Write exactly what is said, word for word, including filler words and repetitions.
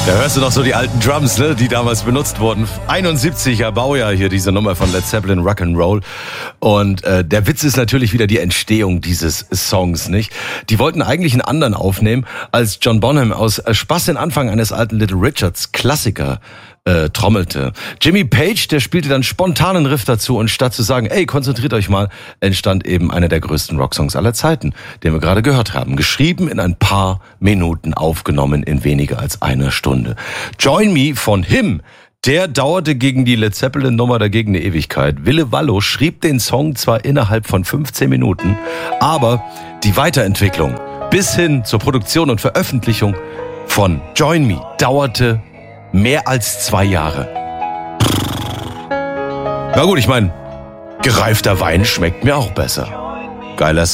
Da hörst du noch so die alten Drums, ne, die damals benutzt wurden. einundsiebziger Baujahr hier, diese Nummer von Led Zeppelin, Rock'n'Roll. Und äh, der Witz ist natürlich wieder die Entstehung dieses Songs, nicht? Die wollten eigentlich einen anderen aufnehmen, als John Bonham aus Spaß den Anfang eines alten Little Richards Klassiker äh, trommelte. Jimmy Page, der spielte dann spontanen Riff dazu und statt zu sagen, ey, konzentriert euch mal, entstand eben einer der größten Rocksongs aller Zeiten, den wir gerade gehört haben. Geschrieben in ein paar Minuten, aufgenommen in weniger als einer Stunde. Join Me von Him, der dauerte gegen die Led Zeppelin Nummer dagegen eine Ewigkeit. Wille Wallo schrieb den Song zwar innerhalb von fünfzehn Minuten, aber die Weiterentwicklung bis hin zur Produktion und Veröffentlichung von Join Me dauerte mehr als zwei Jahre. Na gut, ich meine, gereifter Wein schmeckt mir auch besser. Geiler